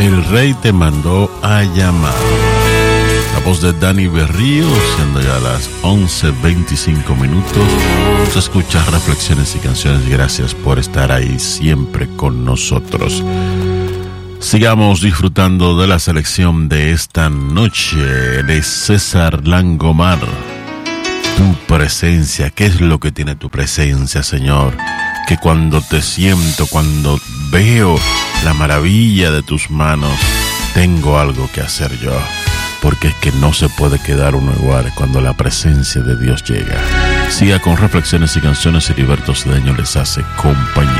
El Rey te mandó a llamar. La voz de Dani Berrío, siendo ya las 11:25 minutos. Se escucha Reflexiones y Canciones. Gracias por estar ahí siempre con nosotros. Sigamos disfrutando de la selección de esta noche de César Langomar. Tu presencia, ¿qué es lo que tiene tu presencia, Señor? Que cuando te siento, cuando veo la maravilla de tus manos, tengo algo que hacer yo. Porque es que no se puede quedar uno igual cuando la presencia de Dios llega. Siga con Reflexiones y Canciones. Heriberto Cedeño les hace compañía.